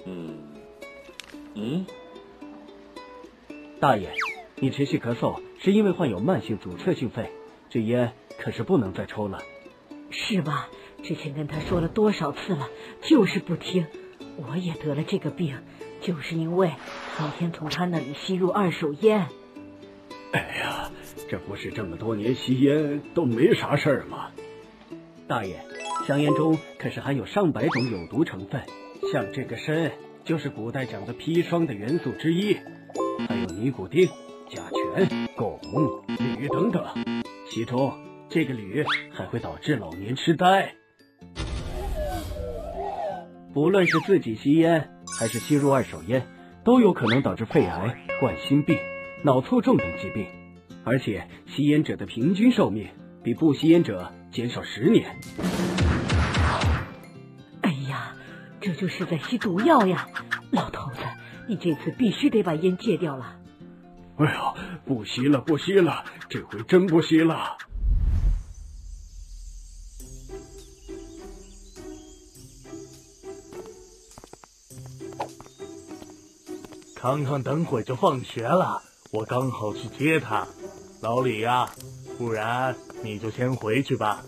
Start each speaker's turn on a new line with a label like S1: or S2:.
S1: 大爷，你持续咳嗽是因为患有慢性阻塞性肺，这烟可是不能再抽了。
S2: 是吗？之前跟他说了多少次了，就是不听。我也得了这个病，就是因为天天从他那里吸入二手烟。
S3: 哎呀，这不是这么多年吸烟都没啥事儿吗？
S1: 大爷，香烟中可是含有上百种有毒成分，像这个砷就是古代讲的砒霜的元素之一，还有尼古丁、甲醛、汞、铝等等，其中这个铝还会导致老年痴呆。不论是自己吸烟还是吸入二手烟，都有可能导致肺癌、冠心病、脑卒中等疾病，而且吸烟者的平均寿命比不吸烟者减少10年。
S2: 哎呀，这就是在吸毒药呀！老头子，你这次必须得把烟戒掉了。
S3: 哎呀，不吸了，不吸了，这回真不吸了。
S4: 康康等会就放学了，我刚好去接他。老李呀，不然你就先回去吧，